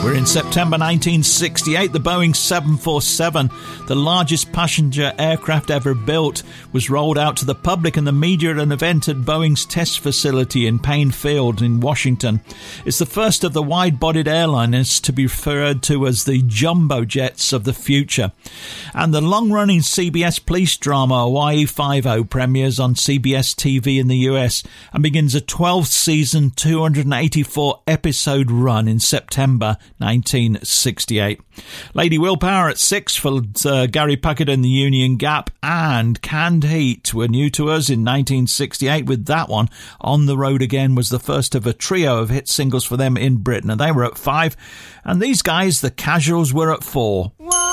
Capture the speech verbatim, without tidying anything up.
We're in September nineteen sixty-eight. The Boeing seven forty-seven, the largest passenger aircraft ever built, was rolled out to the public and the media at an event at Boeing's test facility in Payne Field in Washington. It's the first of the wide-bodied airliners to be referred to as the jumbo jets of the future. And the long-running C B S police drama Hawaii Five-O premieres on C B S T V in the U S and begins a twelfth season, two hundred eighty-four episode run in September nineteen sixty-eight. Lady Willpower at six for uh, Gary Puckett and the Union Gap, and Canned Heat were new to us in nineteen sixty-eight with that one. On the Road Again was the first of a trio of hit singles for them in Britain, and they were at five. And these guys, the Casuals, were at four.